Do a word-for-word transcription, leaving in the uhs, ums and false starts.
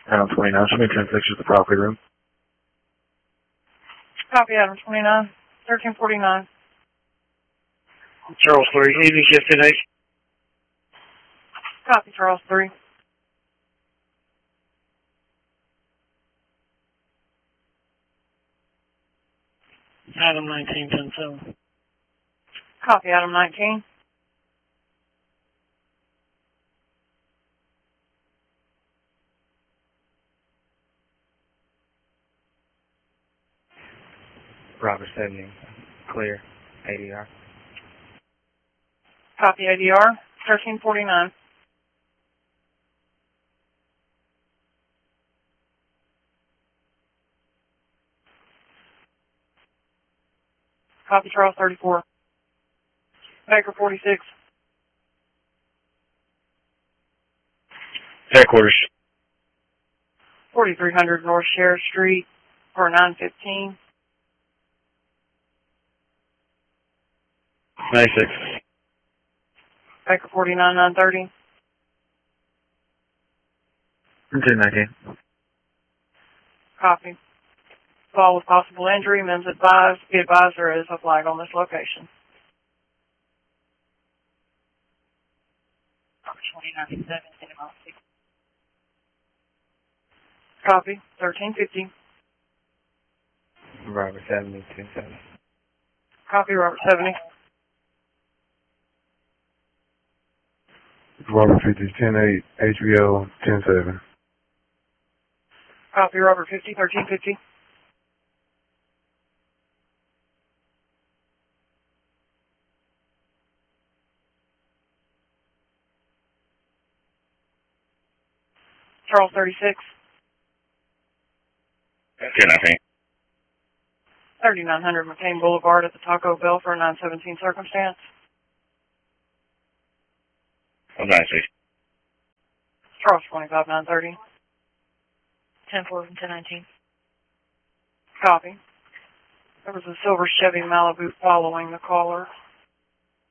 Adam twenty-nine, show me ten six at the property room. Copy, Adam twenty-nine, thirteen forty-nine. Charles three, evening shift ten eight. Copy, Charles three. Adam nineteen, ten seven. Copy, Adam nineteen. Robert seventy, clear, A D R. Copy, A D R, thirteen forty-nine. Copy, Charles thirty-four. Baker forty-six. Headquarters. forty-three hundred North Sheriff Street for nine fifteen. ninety-six. Baker forty-nine, nine thirty. ten nineteen. Copy. Call with possible injury. Men's advised. Be advised there is a flag on this location. twenty-nine seven. Copy. thirteen fifty. Robert seventy, ten seven. Copy, Robert seventy. Robert fifty, ten eight, H B O, ten seven. Copy, Robert fifty, thirteen fifty. Charles thirty-six. ten nineteen. thirty-nine hundred McCain Boulevard at the Taco Bell for a nine seventeen circumstance. ninety-six. Charles twenty-five, nine thirty. ten four and ten nineteen. Copy. There was a silver Chevy Malibu following the caller.